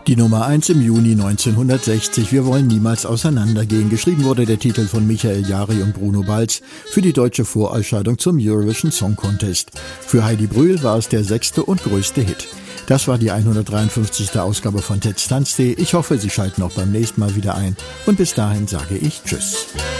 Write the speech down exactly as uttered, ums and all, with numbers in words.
Die Nummer eins im Juni neunzehnhundertsechzig, Wir wollen niemals auseinandergehen. Geschrieben wurde der Titel von Michael Jari und Bruno Balz für die deutsche Vorausscheidung zum Eurovision Song Contest. Für Heidi Brühl war es der sechste und größte Hit. Das war die hundertdreiundfünfzigste Ausgabe von Ted's Tanztee. Ich hoffe, Sie schalten auch beim nächsten Mal wieder ein. Und bis dahin sage ich Tschüss.